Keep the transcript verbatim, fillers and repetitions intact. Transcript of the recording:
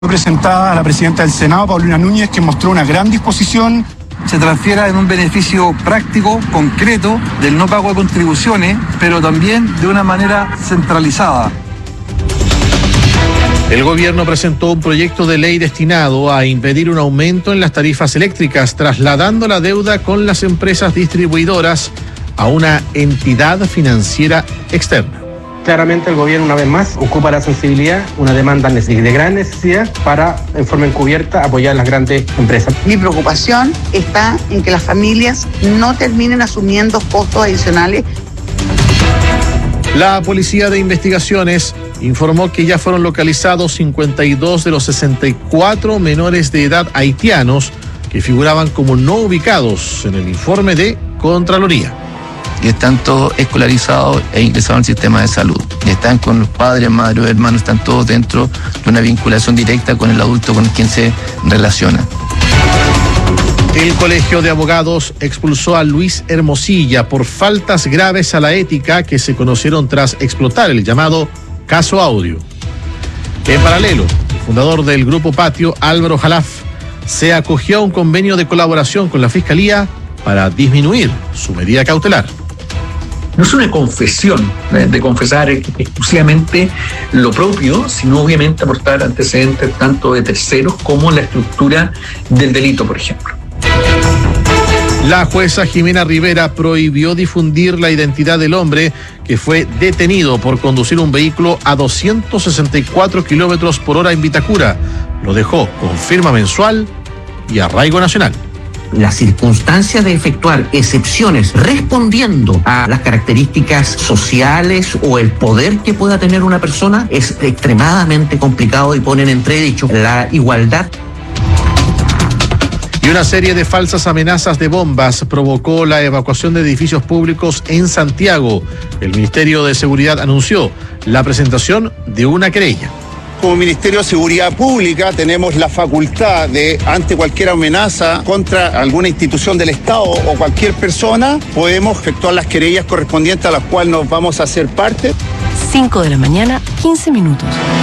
Fue presentada a la presidenta del Senado, Paulina Núñez, que mostró una gran disposición. Se transfiera en un beneficio práctico, concreto, del no pago de contribuciones, pero también de una manera centralizada. El gobierno presentó un proyecto de ley destinado a impedir un aumento en las tarifas eléctricas, trasladando la deuda con las empresas distribuidoras a una entidad financiera externa. Claramente el gobierno, una vez más, ocupa la sensibilidad, una demanda de gran necesidad para, en forma encubierta, apoyar a las grandes empresas. Mi preocupación está en que las familias no terminen asumiendo costos adicionales. La Policía de Investigaciones informó que ya fueron localizados cincuenta y dos de los sesenta y cuatro menores de edad haitianos que figuraban como no ubicados en el informe de Contraloría. Y están todos escolarizados e ingresados al sistema de salud. Y están con los padres, madres, hermanos, están todos dentro de una vinculación directa con el adulto con quien se relaciona. El Colegio de Abogados expulsó a Luis Hermosilla por faltas graves a la ética que se conocieron tras explotar el llamado caso Audio. En paralelo, el fundador del Grupo Patio, Álvaro Jalaf, se acogió a un convenio de colaboración con la Fiscalía para disminuir su medida cautelar. No es una confesión eh, de confesar exclusivamente lo propio, sino obviamente aportar antecedentes tanto de terceros como la estructura del delito, por ejemplo. La jueza Jimena Rivera prohibió difundir la identidad del hombre que fue detenido por conducir un vehículo a doscientos sesenta y cuatro kilómetros por hora en Vitacura. Lo dejó con firma mensual y arraigo nacional. La circunstancia de efectuar excepciones respondiendo a las características sociales o el poder que pueda tener una persona es extremadamente complicado y pone en entredicho la igualdad. Y una serie de falsas amenazas de bombas provocó la evacuación de edificios públicos en Santiago. El Ministerio de Seguridad anunció la presentación de una querella. Como Ministerio de Seguridad Pública tenemos la facultad de, ante cualquier amenaza contra alguna institución del Estado o cualquier persona, podemos efectuar las querellas correspondientes a las cuales nos vamos a hacer parte. cinco de la mañana, quince minutos.